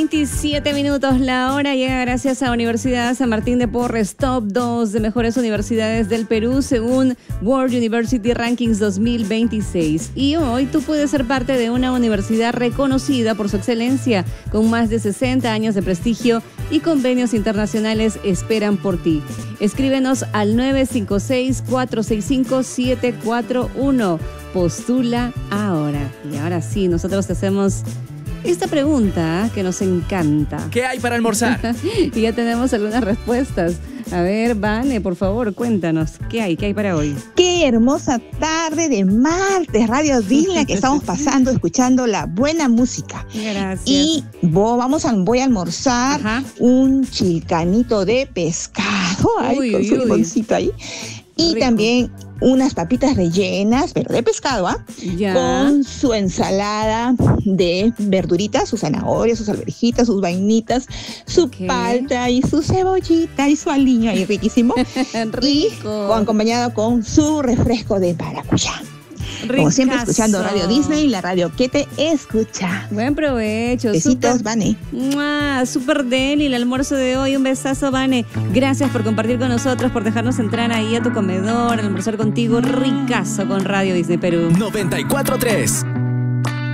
27 minutos la hora, llega gracias a Universidad San Martín de Porres, top 2 de mejores universidades del Perú según World University Rankings 2026. Y hoy tú puedes ser parte de una universidad reconocida por su excelencia, con más de 60 años de prestigio y convenios internacionales esperan por ti. Escríbenos al 956-465-741. Postula ahora. Y ahora sí, nosotros te hacemos esta pregunta que nos encanta. ¿Qué hay para almorzar? Y ya tenemos algunas respuestas. A ver, Vane, por favor, cuéntanos. ¿Qué hay? ¿Qué hay para hoy? Qué hermosa tarde de martes, Radio Disney, que estamos pasando, escuchando la buena música. Gracias. Y voy a almorzar un chilcanito de pescado. Ay, con su limoncito ahí. Y rico. También unas papitas rellenas, pero de pescado, Ya. con su ensalada de verduritas, sus zanahorias, sus alverjitas, sus vainitas, su palta y su cebollita y su aliño ahí riquísimo. Rico. Y acompañado con su refresco de maracuyá. Ricazo. Como siempre, escuchando Radio Disney, la radio que te escucha. Buen provecho. Besitos, Vane. Súper deli el almuerzo de hoy. Un besazo, Vane. Gracias por compartir con nosotros, por dejarnos entrar ahí a tu comedor, almorzar contigo. Ricazo con Radio Disney Perú. 94.3